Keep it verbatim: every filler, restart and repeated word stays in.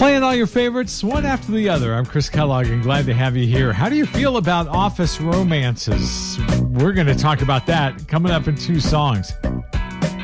Playing all your favorites, one after the other. I'm Chris Kellogg, and glad to have you here. How do you feel about office romances? We're going to talk about that coming up in two songs.